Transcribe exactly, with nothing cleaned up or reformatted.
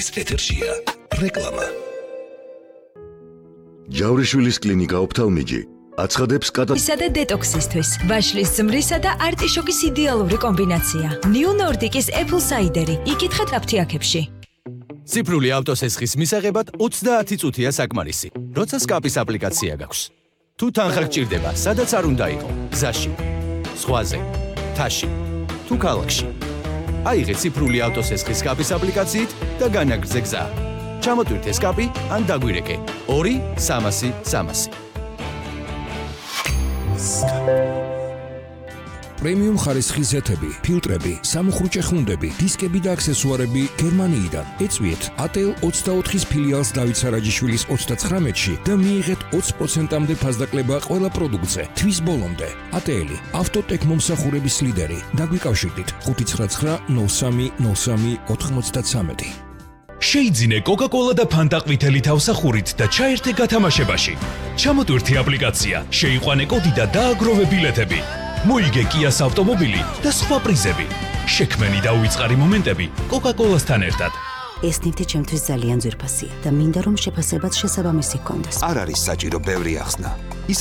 ეთერშია რეკლამა. ჯავრიშვილის კლინიკა ოფთალმიჯი აცხადებს კატასტროფისა და დეტოქსისთვის, ვაშლის ზმრისა და არტიშოკის იდეალური კომბინაცია. New Nordic-ის Apple Cider-ი. იკითხეთ აფთიაქებში. ციფრული ავტოსესხის მისაღებად ოცდაათი წუთია საკმარისი, როცა სკაპის აპლიკაცია გაქვს. თუ თანხა გჭირდება, სადაც არ უნდა იყო, გზაში, ზღვაზე, თაში, თუ ქალაქში. აიღე ციფრული ავტოსესხის სკაპის აპლიკაციით და განაგრძე გზა. ჩამოტვირთე სკაპი ან დაგვირეკე ორი სამასი სამასი. პრემიუმ ხარისხის ზეთები, ფილტრები, სამუხრუჭე ხუნდები, დისკები და აქსესუარები გერმანიიდან. ეწვიეთ A T L ოცდაოთხის ფილიალს დავით სარაჯიშვილის ოცდაცხრამეტში და მიიღეთ ოცი პროცენტამდე ფასდაკლება ყველა პროდუქტზე. თვის ბოლომდე. A T L ავტოტეკ მომსახურების ლიდერი. დაგვიკავშირდით ხუთი ცხრა ცხრა ნოლ სამი ნოლ სამი ოთხმოცდათვრამეტი. შეიძინე კოკა-კოლა და ფანტა ყვითელი თავსახურით და ჩაერთე გათამაშებაში. ჩამოტვირთე აპლიკაცია, შეიყვანე კოდი და დააგროვე ბილეთები. მოიგე კიას ავტომობილი და სხვა პრიზები. შექმენი და უიწყარი მომენტები კოკა-კოლასთან ერთად. ეს ნივთი ჩემთვის ძალიან ძვირფასია და მინდა რომ შეფასებაც შესაბამისი ჰქონდეს. არ არის საჭირო ბევრი ახსნა.